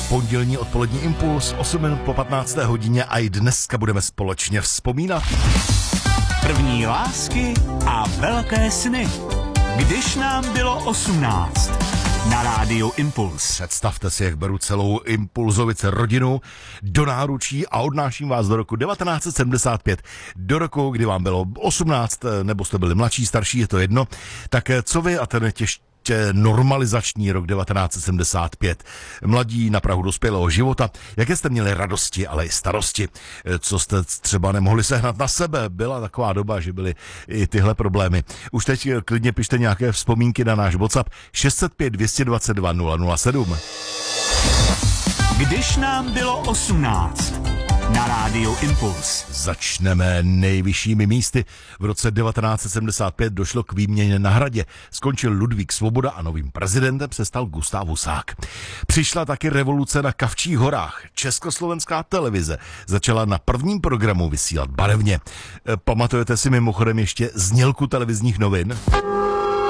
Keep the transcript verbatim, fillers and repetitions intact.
Pondělní odpolední impuls, osm minut po patnácté hodině a i dneska budeme společně vzpomínat. První lásky a velké sny. Když nám bylo osmnáct. Na rádiu Impuls. Představte si, jak beru celou Impulzovice rodinu do náručí a odnáším vás do roku devatenáct set sedmdesát pět. Do roku, kdy vám bylo osmnáct, nebo jste byli mladší, starší, je to jedno. Tak co vy a ten těžký normalizační rok devatenáct set sedmdesát pět. Mladí na prahu dospělého života. Jaké jste měli radosti, ale i starosti? Co jste třeba nemohli sehnat na sebe? Byla taková doba, že byly i tyhle problémy. Už teď klidně pište nějaké vzpomínky na náš WhatsApp šest set pět dvě dva dva nula nula sedm. Když nám bylo osmnáct. Na rádiu Impuls. Začneme nejvyššími místy. V roce devatenáct set sedmdesát pět došlo k výměně na Hradě. Skončil Ludvík Svoboda a novým prezidentem se stal Gustáv Husák. Přišla taky revoluce na Kavčích horách. Československá televize začala na prvním programu vysílat barevně. Pamatujete si mimochodem ještě znělku televizních novin?